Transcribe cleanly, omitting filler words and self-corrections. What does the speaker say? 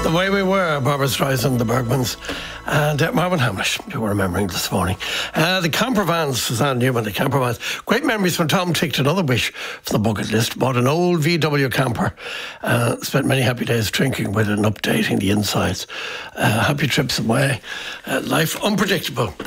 The Way We Were, Barbara Streisand, the Bergmans, and Marvin Hamish, who we're remembering this morning. The camper vans, Suzanne Newman, the camper vans. Great memories when Tom ticked another wish from the bucket list. Bought an old VW camper. Spent many happy days drinking with it and updating the insides. Happy trips away. Life unpredictable.